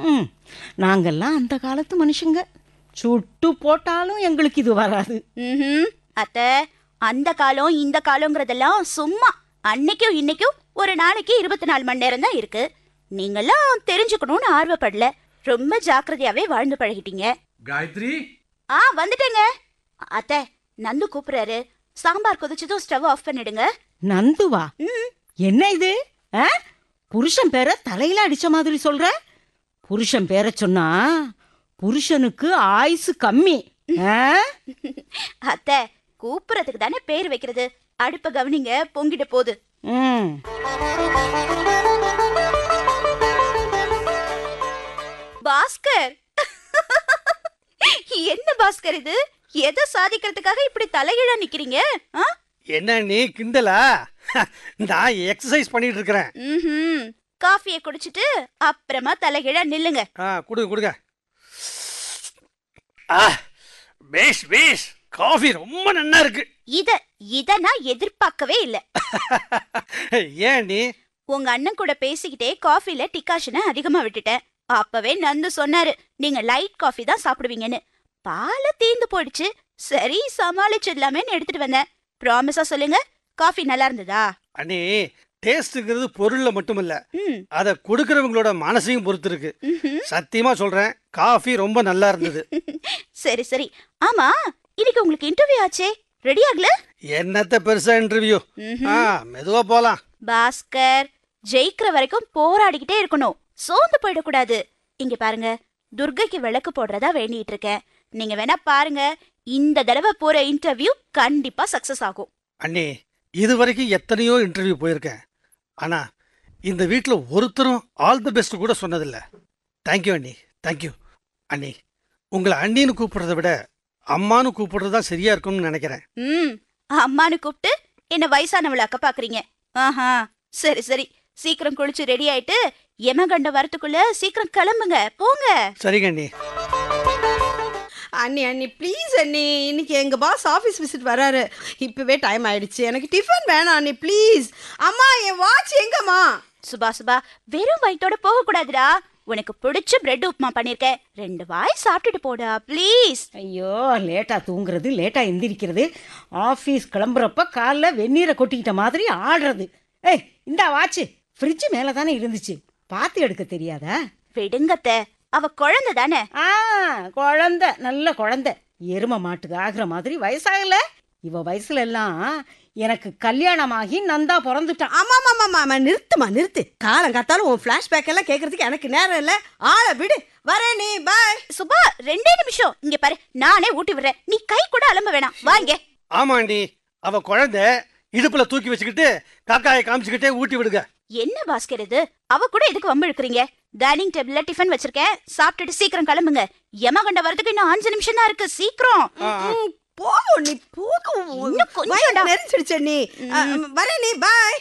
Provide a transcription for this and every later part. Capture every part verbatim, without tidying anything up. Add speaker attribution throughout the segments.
Speaker 1: ம் நாங்கெல்லாம் அந்த காலத்து மனுஷங்க. சுட்டு போட்டாலும் எங்களுக்கு இது வராது.
Speaker 2: ம் அத்தை, அந்த காலம் இந்த காலங்கிறதெல்லாம் சும்மா. அன்னைக்கும் இன்னைக்கும் ஒரு நாளைக்கு இருபத்தி நாலு மணி நேரம் தான் இருக்கு. நீங்கெல்லாம் தெரிஞ்சுக்கணும்னு ஆர்வப்படல. ரொம்ப ஜாக்கிரதையாவே வாழ்ந்து பழகிட்டீங்க.
Speaker 3: காயத்ரி,
Speaker 2: ஆ வந்துட்டேங்க. அத்தை, நந்து கூப்பிடுறாரு. சாம்பார் கொதிச்சதும் ஸ்டவ் ஆஃப் பண்ணிடுங்க.
Speaker 1: நந்துவா? என்ன இது? புருஷன் பேரை தலையில அடிச்ச மாதிரி சொல்ற. புருஷன் பேரை சொன்னா புருஷனுக்கு ஆயுசு கம்மி.
Speaker 2: அத்தை, கூப்பிடுறதுக்கு தானே பேர் வைக்கிறது. அடுப்ப கவனிங்க, பொங்கிட்ட போகுது. பாஸ்கர், என்ன பாஸ்கர் இது? எதை சாதிக்கிறதுக்காக இப்படி தலைகீழா நிக்கிறீங்க?
Speaker 4: என்ன நீ கிண்டலா? நான் எக்ஸசைஸ் பண்ணிட்டு இருக்கிறேன்.
Speaker 2: ம் காஃபியை குடிச்சிட்டு அப்புறமா தலைகீழா நில்லுங்க.
Speaker 4: ஆ குடுங்க குடுங்க. ஆ பேஷ் பேஷ், காஃபி ரொம்ப நல்லா இருக்கு.
Speaker 2: இத இத நான் எதிர்பார்க்கவே இல்ல.
Speaker 4: ஏன் நீ?
Speaker 2: உங்க அண்ணன் கூட பேசிக்கிட்டே காஃபில டிகாஷனை அதிகமா விட்டுட்டேன். அப்பவே நந்து சொன்னாரு, நீங்க லைட் காஃபி தான் சாப்பிடுவீங்கன்னு. பால தீந்து போயிடுச்சு. சரி சமாளிச்சிடலாமேன்னு எடுத்துட்டு வந்தேன். ப்ராமிஸா சொல்லுங்க, காஃபி நல்லா இருந்ததா?
Speaker 4: அண்ணே, டேஸ்ட்ங்கிறது பொருள்ல மட்டுமில்ல, அத கொடுக்கறவங்களோட மனசையும் பொறுத்து இருக்கு. சத்தியமா சொல்றேன், காஃபி ரொம்ப நல்லா இருந்தது.
Speaker 2: சரி சரி. ஆமா, இன்னைக்கு உங்களுக்கு இன்டர்வியூ ஆச்சே, ரெடி ஆகல?
Speaker 4: என்னத்த பெருசா இன்டர்வியூ? மெதுவா போலாம்.
Speaker 2: பாஸ்கர், ஜெயிக்கிற வரைக்கும் போராடிக்கிட்டே இருக்கணும். சோர்ந்து போயிடக்கூடாது. இங்க பாருங்க, துர்கைக்கு விளக்கு போடுறதா வேண்டிட்டு இருக்கேன். நீங்க வேணா பாருங்க, இந்த தடவை போற இன்டர்வியூ கண்டிப்பா சக்சஸ் ஆகும்.
Speaker 4: அண்ணே, இது வரைக்கும் எத்தனையோ இன்டர்வியூ போயிருக்கேன். ஆனா இந்த வீட்டுல ஒருத்தரும் ஆல் தி பெஸ்ட் கூட சொன்னதில்ல. தேங்க்யூ அண்ணி, தேங்க்யூ. அண்ணி, உங்களை அண்ணின்னு கூப்பிடுறத விட அம்மானு கூப்பிடுறதா சரியா இருக்கும்னு நினைக்கிறேன்.
Speaker 2: ம் அம்மானு கூப்பிட்டு என்ன வயசானவளை அக்க பாக்குறீங்க? ஆஹா, சரி சரி. சீக்கிரம் குளிச்சு ரெடி ஆயிட்டு யமகண்ட வரத்துக்குள்ள சீக்கிரம் கிளம்புங்க, போங்க.
Speaker 4: சரிங்க அண்ணி.
Speaker 5: அண்ணி அண்ணி ப்ளீஸ் அண்ணி, இன்னைக்கு எங்க பாஸ் ஆஃபீஸ் விசிட் வராரு. இப்பவே டைம் ஆயிடுச்சு, எனக்கு டிஃபன் வேணாம் அண்ணி ப்ளீஸ். அம்மா, என் வாட்ச் எங்கம்மா?
Speaker 2: சுபா சுபா, வெறும் வயிற்றோட போக கூடாதுடா. உனக்கு பிடிச்ச பிரெட் உப்புமா பண்ணிருக்கேன், ரெண்டு வாய் சாப்பிட்டுட்டு போடா ப்ளீஸ்.
Speaker 1: ஐயோ, லேட்டா தூங்குறது, லேட்டா எந்திரிக்கிறது, ஆபீஸ் கிளம்புறப்ப காலைல வெந்நீரை கொட்டிக்கிட்ட மாதிரி ஆடுறது. ஏய், இந்த வாட்ச் ஃப்ரிட்ஜ் மேல தானே இருந்துச்சு, பார்த்து எடுக்க தெரியாதா?
Speaker 2: விடுங்கத்த, அவ குழந்தை தானே.
Speaker 1: ஆ குழந்தை, நல்ல குழந்தை. எரும மாட்டுக்கு ஆகுற மாதிரி வயசாகல. இவ வயசுல எல்லாம் எனக்கு கல்யாணமாகி நந்தா பிறந்துட்டான்.
Speaker 5: ஆமா ஆமா ஆமா, நிறுத்துமா நிறுத்து. காலம் காத்தாலும் உன் பிளாஷ்பேக் எல்லாம் கேட்கறதுக்கு எனக்கு நேரம் இல்ல. ஆள விடு, வரேன் நீ. பாய்.
Speaker 2: சுபா, ரெண்டே நிமிஷம் இங்க பாரு, நானே ஊட்டி விடுறேன். நீ கை கூட அலம்ப வேணாம், வாங்க.
Speaker 4: ஆமாண்டி, அவ குழந்தை இடுப்புல தூக்கி வச்சுக்கிட்டு காக்காயை காமிச்சுக்கிட்டே ஊட்டி விடுங்க.
Speaker 2: என்ன பாஸ்கர் இது? அவ கூட எதுக்கு வம்பு இழுக்கிறீங்க? டைனிங் டேபிள்ல டிஃபன் வச்சிருக்கேன், சாப்பிட்டுட்டு சீக்கிரம் கிளம்புங்க. யமகண்ட வரதுக்கு இன்னும் அஞ்சு நிமிஷம் தான் இருக்கு, சீக்கிரம்
Speaker 5: போகும். நீ போகும், நெரிச்சிடுச்சு நீ. வரேன் நீ, பாய்.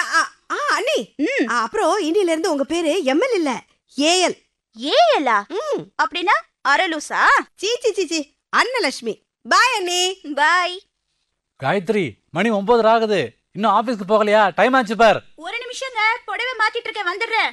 Speaker 5: அண்ணி, அப்புறம் இன்னில இருந்து உங்க பேரு எம்எல் இல்ல, ஏஎல்.
Speaker 2: ஏஎல்லா? அப்படின்னா அரலூசா?
Speaker 5: சீச்சி சீச்சி, அன்னலட்சுமி. பாய் அண்ணி. பாய்.
Speaker 6: காயத்ரி, மணி ஒன்பது ஆகுது, இன்னும் ஆபீஸ்க்கு போகலையா? டைம் ஆச்சு பார்.
Speaker 2: ஒரு நிமிஷங்க, புடவை மாத்திட்டு இருக்கேன், வந்துடுறேன்.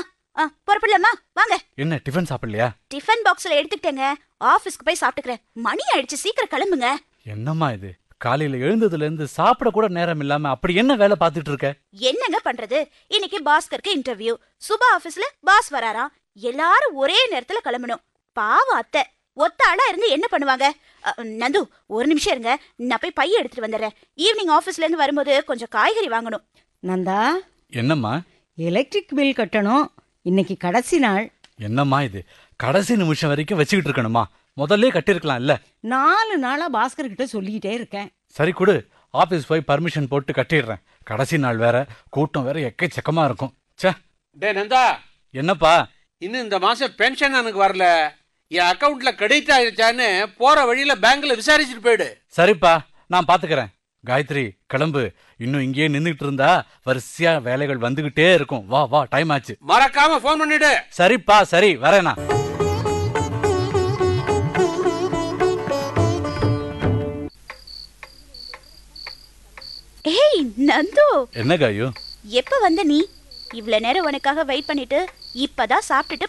Speaker 2: ஆ பொறுப்பில்லம்மா, வாங்க.
Speaker 6: என்ன டிஃபன் சாப்பிடலையா?
Speaker 2: டிஃபன் பாக்ஸ்ல எடுத்துக்கிட்டேங்க, ஆபீஸ்க்கு போய் சாப்பிட்டுக்கிறேன். மணி ஆயிடுச்சு, சீக்கிரம் கிளம்புங்க.
Speaker 6: என்னம்மா இது, காலையில எழுந்ததுல இருந்து சாப்பிட கூட நேரம் இல்லாம அப்படி என்ன வேலை பார்த்துட்டு இருக்க?
Speaker 2: என்னங்க பண்றது, இன்னைக்கு பாஸ்கருக்கு இன்டர்வியூ. சுபா ஆபீஸ்ல பாஸ் வராராம், எல்லாரும் ஒரே நேரத்துல கிளம்பணும். பாவம் அத்தை, ஒத்த ஆளா இருந்து என்ன பண்ணுவாங்க? நந்து, ஒரு நிமிஷம் இருங்க, நான் போய் பைய எடுத்துட்டு வந்துடுறேன். ஈவினிங் ஆபீஸ்ல இருந்து வரும்போது கொஞ்சம் காய்கறி வாங்கணும்.
Speaker 1: நந்தா.
Speaker 6: என்னம்மா?
Speaker 1: எலக்ட்ரிக் பில் கட்டணும், இன்னைக்கு கடைசி நாள்.
Speaker 6: என்னம்மா இது, கடைசி நிமிஷம் வரைக்கும் வச்சுக்கிட்டு இருக்கணுமா? முதல்ல கட்டிருக்கலாம் இல்ல?
Speaker 1: நாலு நாளா பாஸ்கர் கிட்ட சொல்லிக்கிட்டே இருக்கேன்.
Speaker 6: சரி கொடு, ஆபீஸ் போய் பர்மிஷன் போட்டு கட்டிடுறேன். கடைசி நாள் வேற, கூட்டம் வேற எக்கச்சக்கமா இருக்கும். சே.
Speaker 3: டே நந்தா.
Speaker 6: என்னப்பா?
Speaker 3: இன்னும் இந்த மாசம் பென்ஷன் எனக்கு வரல, என் அக்கவுண்ட்ல கிரெடிட் ஆயிடுச்சான்னு போற வழியில பேங்க்ல விசாரிச்சுட்டு போயிடு.
Speaker 6: சரிப்பா, நான் பாத்துக்கிறேன். காயத்ரி, கிளம்பு. இன்னும் இங்கேயே நின்றுட்டு இருந்தா வரிசையா வேலைகள் வந்துகிட்டே இருக்கும். வா வா, டைம் ஆச்சு.
Speaker 3: மறக்காம போன் பண்ணிடு.
Speaker 6: சரிப்பா, சரி, வரேனா.
Speaker 2: ஏய் நந்து.
Speaker 6: என்ன காயு?
Speaker 2: எப்ப வந்த நீ? இவ்வளவு நேரம் உனக்காக வெயிட் பண்ணிட்டு இப்பதான் சாப்பிட்டுட்டு